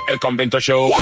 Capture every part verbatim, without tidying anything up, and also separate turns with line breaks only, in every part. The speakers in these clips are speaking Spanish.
El Convento Show.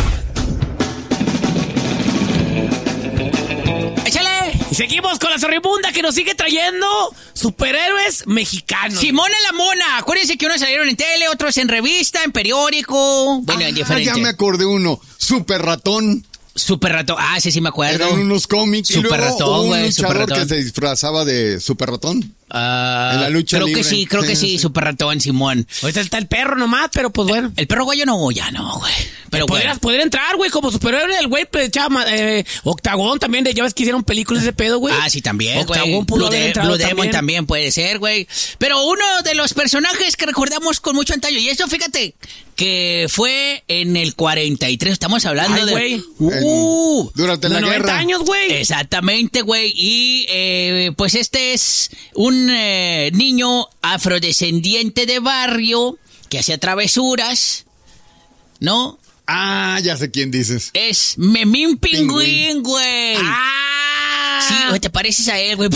Seguimos con la zorribunda que nos sigue trayendo superhéroes mexicanos.
Simona la Mona. Acuérdense que unos salieron en tele, otros en revista, en periódico. Bueno,
ah,
en diferente.
Ya me acordé uno. Super Ratón.
Super Ratón. Ah, sí, sí me acuerdo.
Eran unos cómics.
Super Ratón, güey.
Un luchador
Super Ratón
que se disfrazaba de Super Ratón.
Uh,
en la lucha
creo
libre.
que sí, creo que sí, Super Ratón, Simón.
Ahorita está el perro nomás, pero pues bueno.
El, el perro guayo no, ya no, güey.
Pero podrías poder entrar, güey, como superhéroe. El güey pues, echaba eh, Octagón también, de, ya ves que hicieron películas de pedo, güey.
Ah, sí, también, güey.
Octagón pudo haber entrado
Blue Demon
también.
también puede ser, güey. Pero uno de los personajes que recordamos con mucho antaño, y esto, fíjate, que fue en el cuarenta y tres, estamos hablando
Ay,
de...
güey.
Uh,
Durante la
noventa
guerra.
años, güey.
Exactamente, güey. Y eh, pues este es un eh, niño afrodescendiente de barrio que hacía travesuras, ¿no?
Ah, ya sé quién dices.
Es Memín Pingüín, güey.
¡Ah!
Sí, güey, te pareces a él, güey.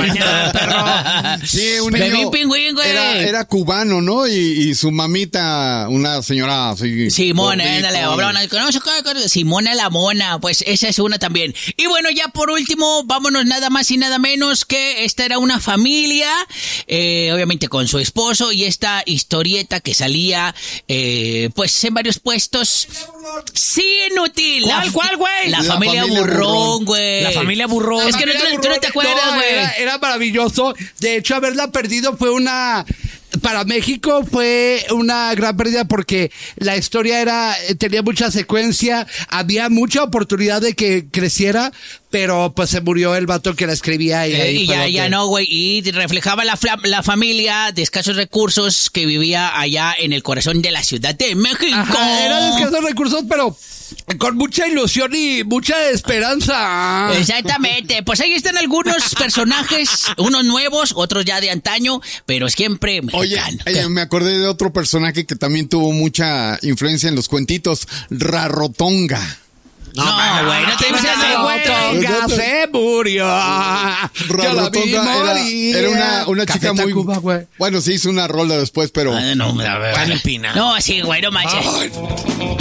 Sí, un
Memín
niño
Pingüín, güey.
Era, era cubano, ¿no? Y, y su mamita, una señora así.
Simona,
gordita,
ándale, hablona, no sé qué, Simona la Mona, pues esa es una también. Y bueno, ya por último, vámonos nada más y nada menos que esta era una familia, eh, obviamente con su esposo, y esta historieta que salía, eh, pues en varios puestos. Sí, inútil.
¿Cuál,
la,
cuál, güey?
La,
La
familia,
familia
Burrón, güey.
La familia Burrón.
Es que no, tú, tú no te acuerdas, güey.
No, era, era maravilloso. De hecho, haberla perdido fue una... Para México fue una gran pérdida porque la historia era tenía mucha secuencia, había mucha oportunidad de que creciera, pero pues se murió el vato que la escribía y,
Eh,
ahí
y
fue
ya,
lo
ya
que-
no, güey. Y reflejaba la, fla- la familia de escasos recursos que vivía allá en el corazón de la Ciudad de México.
Ajá, era de escasos recursos, pero con mucha ilusión y mucha esperanza.
Exactamente, pues ahí están algunos personajes, unos nuevos, otros ya de antaño, pero siempre
Oye,
mexicano.
oye, me acordé de otro personaje que también tuvo mucha influencia en los cuentitos, Rarotonga.
No, güey, no te digas eso, güey.
Rarotonga se murió. Yo la vi
Rarotonga era,
morir.
era una, una
Café
chica muy...
Tacuba, güey.
Bueno, se hizo una rola después, pero...
Ah, no, a ver.
Pan Pina.
No, sí, güey, no manches.